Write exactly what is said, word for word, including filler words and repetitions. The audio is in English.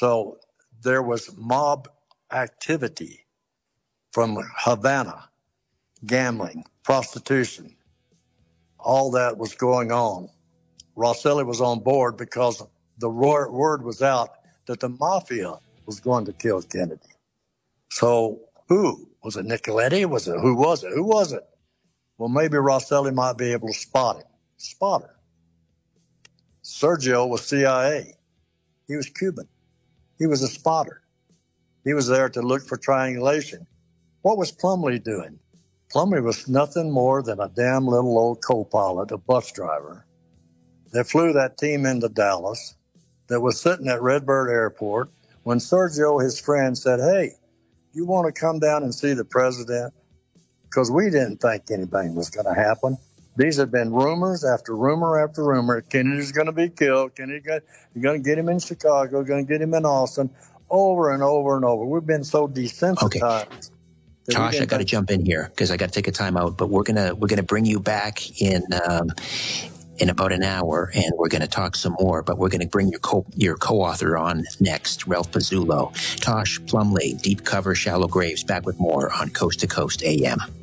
So there was mob activity from Havana, gambling, prostitution. All that was going on. Rosselli was on board because the word was out that the mafia was going to kill Kennedy. So who? Was it Nicoletti? Was it, who was it? Who was it? Well, maybe Rosselli might be able to spot him. Spot her. Sergio was C I A. He was Cuban. He was a spotter. He was there to look for triangulation. What was Plumlee doing? Plumlee was nothing more than a damn little old co-pilot, a bus driver, that flew that team into Dallas, that was sitting at Redbird Airport when Sergio, his friend, said, hey, you want to come down and see the president? Because we didn't think anything was going to happen. These have been rumors after rumor after rumor. Kennedy's going to be killed. Kennedy, got, you're going to get him in Chicago, going to get him in Austin, over and over and over. We've been so desensitized. Okay. Tosh, I got to jump in here because I got to take a time out, but we're gonna we're gonna bring you back in um, in about an hour, and we're gonna talk some more. But we're gonna bring your co your co-author on next, Ralph Pizzulo. Tosh Plumlee, Deep Cover, Shallow Graves. Back with more on Coast to Coast A M.